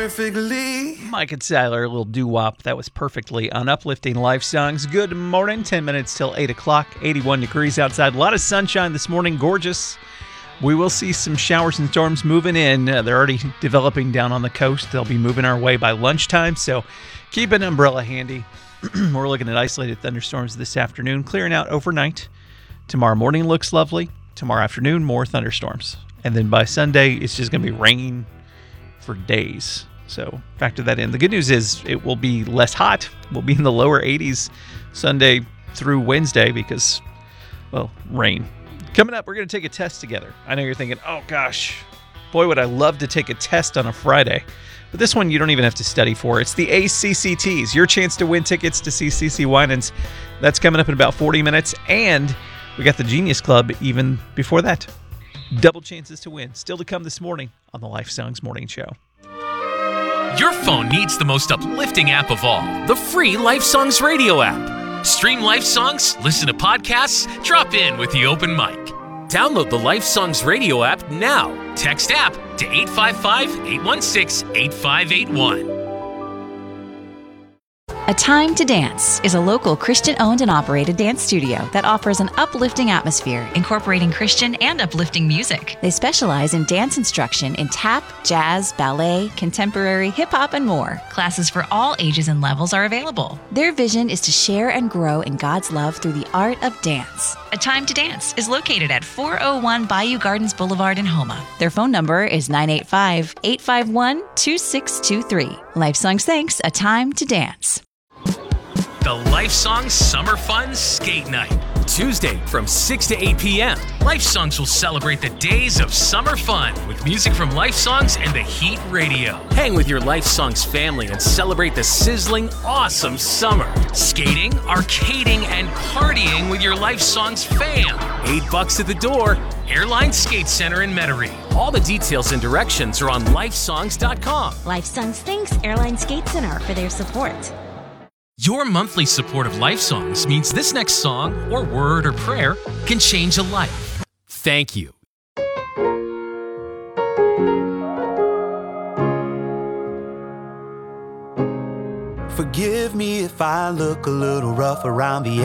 perfectly. Mike and Siler, a little doo-wop. That was perfectly on Uplifting Life Songs. Good morning. 10 minutes till 8 o'clock. 81 degrees outside. A lot of sunshine this morning. Gorgeous. We will see some showers and storms moving in. They're already developing down on the coast. They'll be moving our way by lunchtime, so keep an umbrella handy. We're looking at isolated thunderstorms this afternoon, clearing out overnight. Tomorrow morning looks lovely. Tomorrow afternoon, more thunderstorms. And then by Sunday, it's just going to be rain for days. So factor that in. The good news is it will be less hot. We'll be in the lower 80s Sunday through Wednesday because, well, rain. Coming up, we're going to take a test together. I know you're thinking, oh gosh, boy, would I love to take a test on a Friday. But this one you don't even have to study for. It's the ACCTs, your chance to win tickets to see CeCe Winans. That's coming up in about 40 minutes. And we got the Genius Club even before that. Double chances to win. Still to come this morning on the Life Songs Morning Show. Your phone needs the most uplifting app of all, the free Life Songs radio app. Stream Life Songs, listen to podcasts, drop in with the open mic. Download the Life Songs radio app now. Text app to 855-816-8581. A Time to Dance is a local Christian-owned and operated dance studio that offers an uplifting atmosphere, incorporating Christian and uplifting music. They specialize in dance instruction in tap, jazz, ballet, contemporary, hip-hop, and more. Classes for all ages and levels are available. Their vision is to share and grow in God's love through the art of dance. A Time to Dance is located at 401 Bayou Gardens Boulevard in Houma. Their phone number is 985-851-2623. Life Songs thanks A Time to Dance. The Life Songs Summer Fun Skate Night. Tuesday from 6 to 8 p.m. Life Songs will celebrate the days of summer fun with music from Life Songs and the Heat Radio. Hang with your Life Songs family and celebrate the sizzling, awesome summer. Skating, arcading, and partying with your Life Songs fam. $8 at the door. Airline Skate Center in Metairie. All the details and directions are on lifesongs.com. Life Songs thanks Airline Skate Center for their support. Your monthly support of Life Songs means this next song, or word, or prayer can change a life. Thank you. Forgive me if I look a little rough around the